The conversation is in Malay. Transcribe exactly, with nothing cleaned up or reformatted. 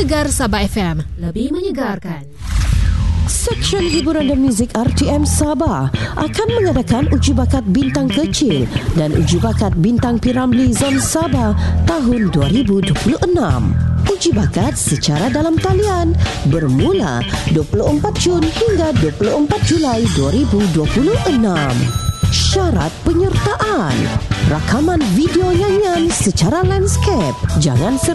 Menyegar Sabah F M, lebih menyegarkan. Seksyen hiburan dan muzik R T M Sabah akan mengadakan uji bakat bintang kecil dan uji bakat bintang Piramli Zon Sabah tahun dua ribu dua puluh enam. Uji bakat secara dalam talian bermula dua puluh empat Jun hingga dua puluh empat Julai dua ribu dua puluh enam. Syarat penyertaan: rakaman video nyanyian secara landscape. Jangan